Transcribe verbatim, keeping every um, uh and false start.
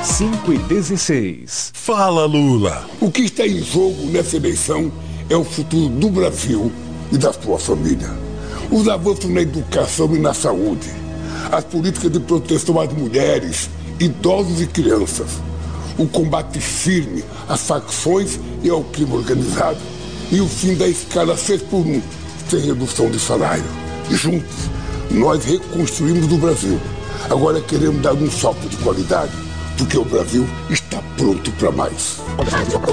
cinco e dezesseis. Fala, Lula. O que está em jogo nessa eleição é o futuro do Brasil e da sua família. Os avanços na educação e na saúde, as políticas de proteção às mulheres, idosos e crianças, o combate firme às facções e ao crime organizado e o fim da escala seis por um, sem redução de salário. Juntos, nós reconstruímos o Brasil. Agora queremos dar um salto de qualidade, porque o Brasil está pronto para mais.